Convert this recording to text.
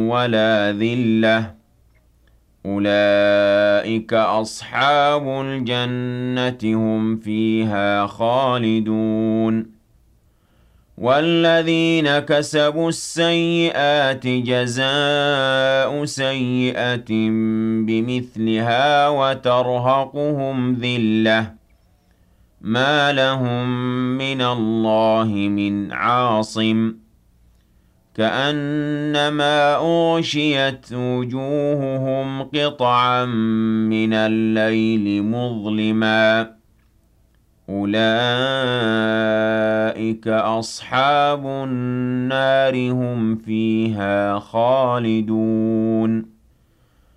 ولا ذِلَّةٍ ۚ أُولَٰئِكَ أَصْحَابُ الْجَنَّةِ ۖ هُمْ فِيهَا خَالِدُونَ وَالَّذِينَ كَسَبُوا السَّيِّئَاتِ جَزَاءُ سَيِّئَةٍ بِمِثْلِهَا وَتَرْهَقُهُمْ ذِلَّةٌ ۖ مَّا لَهُم مِّنَ اللَّهِ مِنْ عَاصِمٍ ۖ كَأَنَّمَا أُغْشِيَتْ وُجُوهُهُمْ قِطَعًا مِّنَ اللَّيْلِ مُظْلِمًا ۚ أُولَٰئِكَ أَصْحَابُ النَّارِ ۖ هُمْ فِيهَا خَالِدُونَ